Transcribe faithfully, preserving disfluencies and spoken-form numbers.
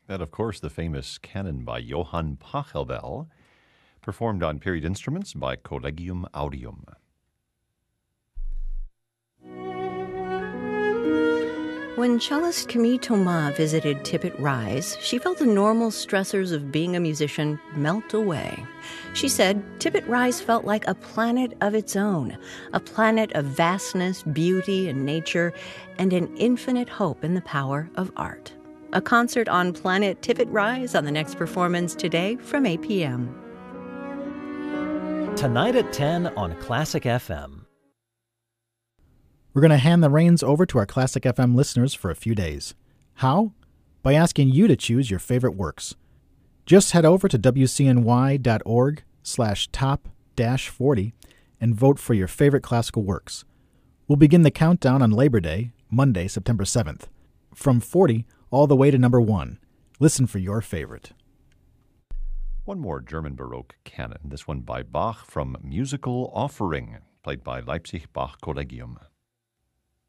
And, of course, the famous canon by Johann Pachelbel, performed on period instruments by Collegium Audium. When cellist Camille Thomas visited Tippett Rise, she felt the normal stressors of being a musician melt away. She said Tippett Rise felt like a planet of its own, a planet of vastness, beauty, and nature, and an infinite hope in the power of art. A concert on Planet Tippett Rise on the next performance today from eight p.m. Tonight at ten on Classic F M. We're going to hand the reins over to our Classic F M listeners for a few days. How? By asking you to choose your favorite works. Just head over to W C N Y dot org slash top dash forty and vote for your favorite classical works. We'll begin the countdown on Labor Day, Monday, September seventh. From forty all the way to number one. Listen for your favorite. One more German Baroque canon, this one by Bach from Musical Offering, played by Leipzig Bach Collegium.